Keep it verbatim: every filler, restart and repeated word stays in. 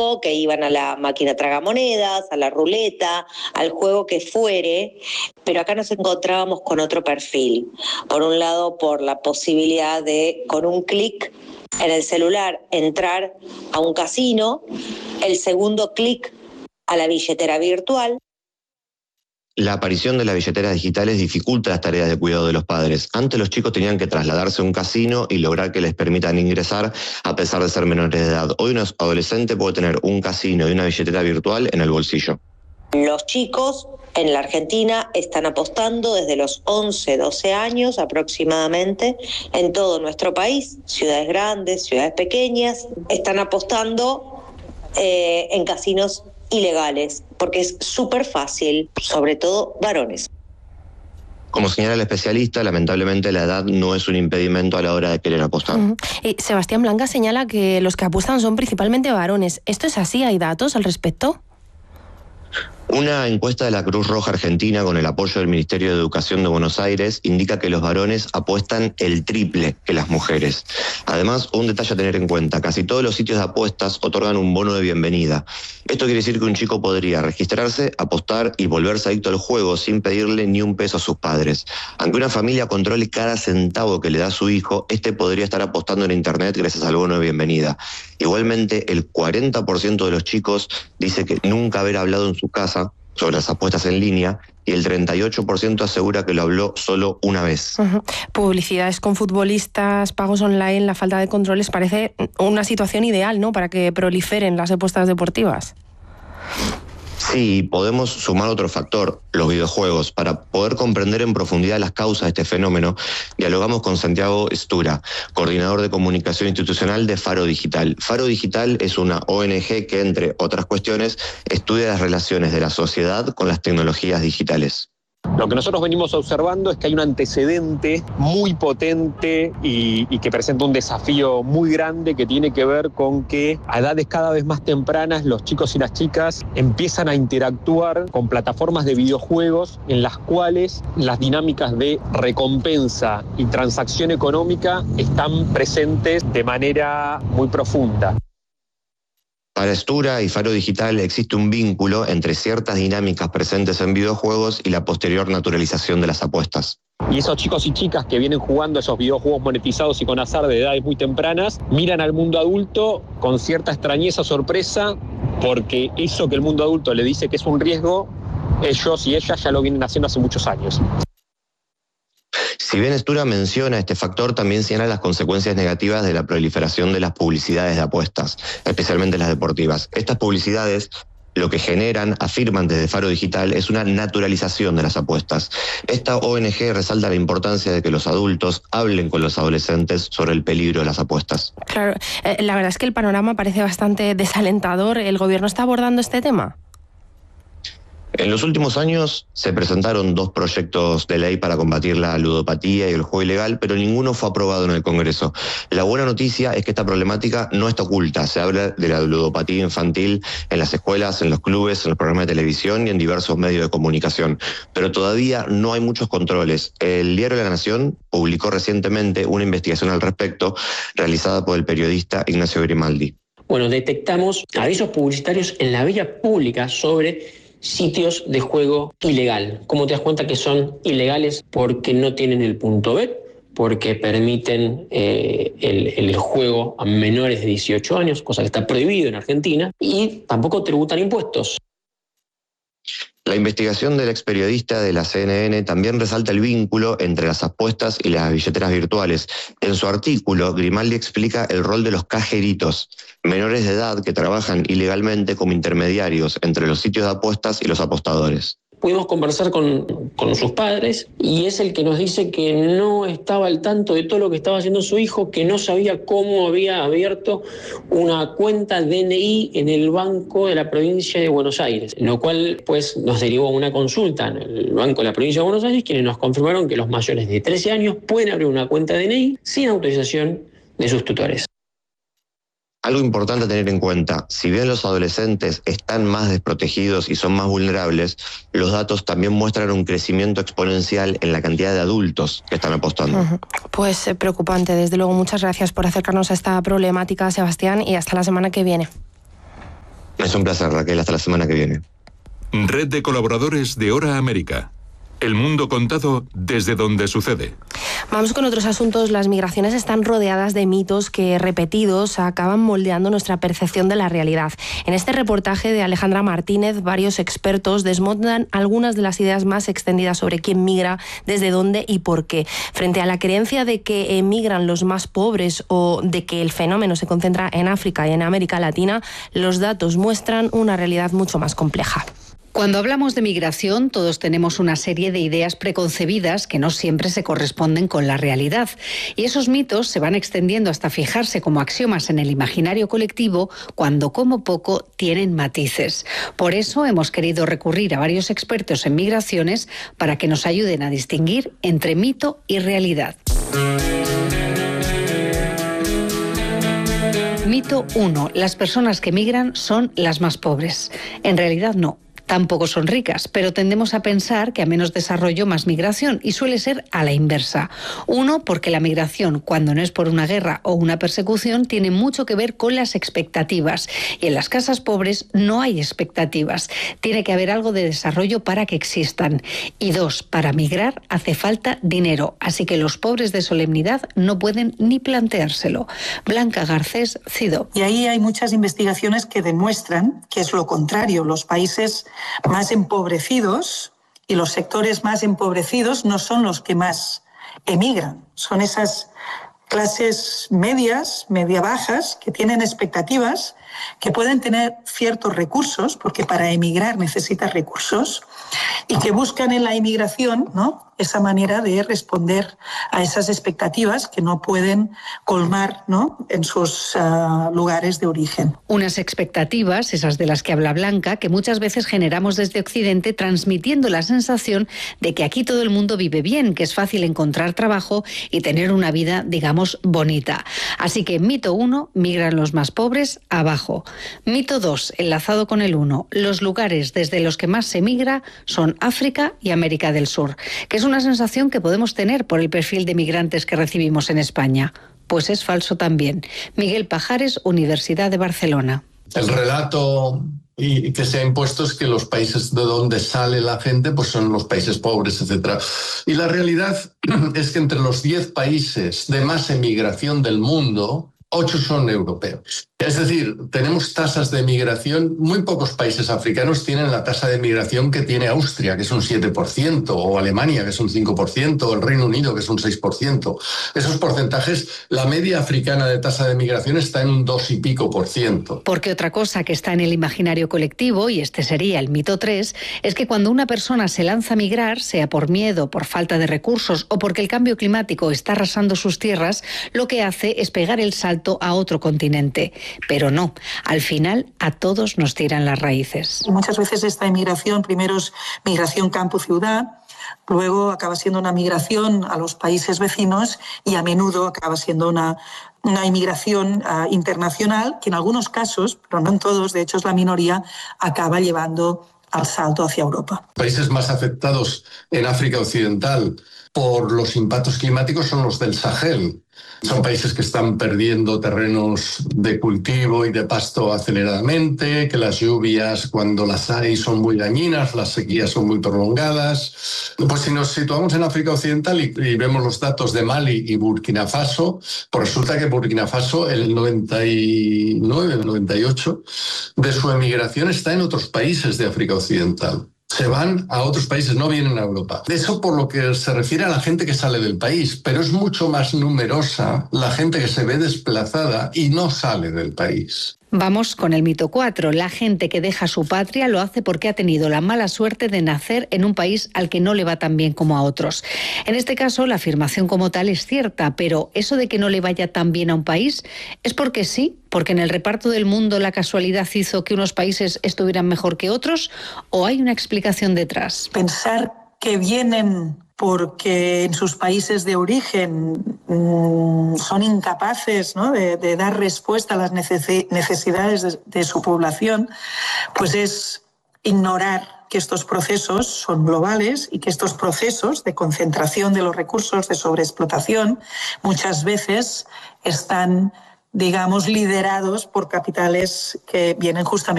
cinco que iban a la máquina tragamonedas, a la ruleta, al juego que fuere, pero acá nos encontrábamos con otro perfil. Por un lado, por la posibilidad de, con un clic en el celular, entrar a un casino, el segundo clic a la billetera virtual. La aparición de las billeteras digitales dificulta las tareas de cuidado de los padres. Antes los chicos tenían que trasladarse a un casino y lograr que les permitan ingresar a pesar de ser menores de edad. Hoy un adolescente puede tener un casino y una billetera virtual en el bolsillo. Los chicos en la Argentina están apostando desde los once, doce años aproximadamente en todo nuestro país, ciudades grandes, ciudades pequeñas, están apostando eh, en casinos ilegales, porque es súper fácil, sobre todo varones. Como señala el especialista, lamentablemente la edad no es un impedimento a la hora de querer apostar. Uh-huh. Y Sebastián Blanca señala que los que apuestan son principalmente varones. ¿Esto es así? ¿Hay datos al respecto? Una encuesta de la Cruz Roja Argentina con el apoyo del Ministerio de Educación de Buenos Aires indica que los varones apuestan el triple que las mujeres. Además, un detalle a tener en cuenta, casi todos los sitios de apuestas otorgan un bono de bienvenida. Esto quiere decir que un chico podría registrarse, apostar y volverse adicto al juego sin pedirle ni un peso a sus padres. Aunque una familia controle cada centavo que le da a su hijo, este podría estar apostando en internet gracias al bono de bienvenida. Igualmente, el cuarenta por ciento de los chicos dice que nunca haber hablado en su casa sobre las apuestas en línea y el treinta y ocho por ciento asegura que lo habló solo una vez. Uh-huh. Publicidades con futbolistas, pagos online, la falta de controles, parece una situación ideal, ¿no?, para que proliferen las apuestas deportivas. Sí, podemos sumar otro factor, los videojuegos. Para poder comprender en profundidad las causas de este fenómeno, dialogamos con Santiago Stura, coordinador de comunicación institucional de Faro Digital. Faro Digital es una O N G que, entre otras cuestiones, estudia las relaciones de la sociedad con las tecnologías digitales. Lo que nosotros venimos observando es que hay un antecedente muy potente y, y que presenta un desafío muy grande que tiene que ver con que a edades cada vez más tempranas los chicos y las chicas empiezan a interactuar con plataformas de videojuegos en las cuales las dinámicas de recompensa y transacción económica están presentes de manera muy profunda. Para Stura y Faro Digital existe un vínculo entre ciertas dinámicas presentes en videojuegos y la posterior naturalización de las apuestas. Y esos chicos y chicas que vienen jugando esos videojuegos monetizados y con azar de edades muy tempranas, miran al mundo adulto con cierta extrañeza, sorpresa, porque eso que el mundo adulto le dice que es un riesgo, ellos y ellas ya lo vienen haciendo hace muchos años. Si bien Stura menciona este factor, también señala las consecuencias negativas de la proliferación de las publicidades de apuestas, especialmente las deportivas. Estas publicidades lo que generan, afirman desde Faro Digital, es una naturalización de las apuestas. Esta O N G resalta la importancia de que los adultos hablen con los adolescentes sobre el peligro de las apuestas. Claro, eh, la verdad es que el panorama parece bastante desalentador. ¿El gobierno está abordando este tema? En los últimos años se presentaron dos proyectos de ley para combatir la ludopatía y el juego ilegal, pero ninguno fue aprobado en el Congreso. La buena noticia es que esta problemática no está oculta. Se habla de la ludopatía infantil en las escuelas, en los clubes, en los programas de televisión y en diversos medios de comunicación. Pero todavía no hay muchos controles. El diario La Nación publicó recientemente una investigación al respecto realizada por el periodista Ignacio Grimaldi. Bueno, detectamos avisos publicitarios en la vía pública sobre sitios de juego ilegal. ¿Cómo te das cuenta que son ilegales? Porque no tienen el punto B, porque permiten eh, el, el juego a menores de dieciocho años, cosa que está prohibido en Argentina, y tampoco tributan impuestos. La investigación del ex periodista de la C N N también resalta el vínculo entre las apuestas y las billeteras virtuales. En su artículo, Grimaldi explica el rol de los cajeritos, menores de edad que trabajan ilegalmente como intermediarios entre los sitios de apuestas y los apostadores. Pudimos conversar con, con sus padres y es el que nos dice que no estaba al tanto de todo lo que estaba haciendo su hijo, que no sabía cómo había abierto una cuenta D N I en el Banco de la Provincia de Buenos Aires, lo cual pues nos derivó a una consulta en el Banco de la Provincia de Buenos Aires, quienes nos confirmaron que los mayores de trece años pueden abrir una cuenta D N I sin autorización de sus tutores. Algo importante a tener en cuenta, si bien los adolescentes están más desprotegidos y son más vulnerables, los datos también muestran un crecimiento exponencial en la cantidad de adultos que están apostando. Uh-huh. Pues eh, preocupante, desde luego. Muchas gracias por acercarnos a esta problemática, Sebastián, y hasta la semana que viene. Es un placer, Raquel. Hasta la semana que viene. Red de colaboradores de Hora América. El mundo contado desde donde sucede. Vamos con otros asuntos. Las migraciones están rodeadas de mitos que, repetidos, acaban moldeando nuestra percepción de la realidad. En este reportaje de Alejandra Martínez, varios expertos desmontan algunas de las ideas más extendidas sobre quién migra, desde dónde y por qué. Frente a la creencia de que emigran los más pobres o de que el fenómeno se concentra en África y en América Latina, los datos muestran una realidad mucho más compleja. Cuando hablamos de migración, todos tenemos una serie de ideas preconcebidas que no siempre se corresponden con la realidad. Y esos mitos se van extendiendo hasta fijarse como axiomas en el imaginario colectivo, cuando como poco tienen matices. Por eso hemos querido recurrir a varios expertos en migraciones para que nos ayuden a distinguir entre mito y realidad. Mito uno. Las personas que migran son las más pobres. En realidad no. Tampoco son ricas, pero tendemos a pensar que a menos desarrollo, más migración, y suele ser a la inversa. Uno, porque la migración, cuando no es por una guerra o una persecución, tiene mucho que ver con las expectativas. Y en las casas pobres no hay expectativas. Tiene que haber algo de desarrollo para que existan. Y dos, para migrar hace falta dinero, así que los pobres de solemnidad no pueden ni planteárselo. Blanca Garcés, CIDO. Y ahí hay muchas investigaciones que demuestran que es lo contrario. Los países más empobrecidos y los sectores más empobrecidos no son los que más emigran, son esas clases medias, media bajas, que tienen expectativas, que pueden tener ciertos recursos, porque para emigrar necesitas recursos, y que buscan en la inmigración, ¿no?, esa manera de responder a esas expectativas que no pueden colmar, ¿no?, en sus uh, lugares de origen. Unas expectativas, esas de las que habla Blanca, que muchas veces generamos desde Occidente, transmitiendo la sensación de que aquí todo el mundo vive bien, que es fácil encontrar trabajo y tener una vida, digamos, bonita. Así que mito uno, migran los más pobres, abajo. Mito dos, enlazado con el uno, los lugares desde los que más se migra son África y América del Sur, que es una sensación que podemos tener por el perfil de migrantes que recibimos en España. Pues es falso también. Miguel Pajares, Universidad de Barcelona. El relato y que se ha impuesto es que los países de donde sale la gente pues son los países pobres, etcétera. Y la realidad es que entre los diez países de más emigración del mundo, ocho son europeos. Es decir, tenemos tasas de migración, muy pocos países africanos tienen la tasa de migración que tiene Austria, que es un siete por ciento, o Alemania, que es un cinco por ciento, o el Reino Unido, que es un seis por ciento. Esos porcentajes, la media africana de tasa de migración está en un dos y pico por ciento. Porque otra cosa que está en el imaginario colectivo, y este sería el mito tres, es que cuando una persona se lanza a migrar, sea por miedo, por falta de recursos o porque el cambio climático está arrasando sus tierras, lo que hace es pegar el salto a otro continente. Pero no, al final a todos nos tiran las raíces. Y muchas veces esta emigración, primero es migración campo-ciudad, luego acaba siendo una migración a los países vecinos y a menudo acaba siendo una, una inmigración uh, internacional que en algunos casos, pero no en todos, de hecho es la minoría, acaba llevando al salto hacia Europa. Países más afectados en África Occidental por los impactos climáticos son los del Sahel. Son países que están perdiendo terrenos de cultivo y de pasto aceleradamente, que las lluvias, cuando las hay, son muy dañinas, las sequías son muy prolongadas. Pues si nos situamos en África Occidental y, y vemos los datos de Mali y Burkina Faso, pues resulta que Burkina Faso, el noventa y nueve, el noventa y ocho de su emigración está en otros países de África Occidental. Se van a otros países, no vienen a Europa. Eso por lo que se refiere a la gente que sale del país, pero es mucho más numerosa la gente que se ve desplazada y no sale del país. Vamos con el mito cuatro. La gente que deja su patria lo hace porque ha tenido la mala suerte de nacer en un país al que no le va tan bien como a otros. En este caso, la afirmación como tal es cierta, pero eso de que no le vaya tan bien a un país es porque sí, porque en el reparto del mundo la casualidad hizo que unos países estuvieran mejor que otros, ¿o hay una explicación detrás? Pensar que vienen porque en sus países de origen mmm, son incapaces, ¿no?, de, de dar respuesta a las necesidades de, de su población, pues es ignorar que estos procesos son globales y que estos procesos de concentración de los recursos, de sobreexplotación, muchas veces están, digamos, liderados por capitales que vienen justamente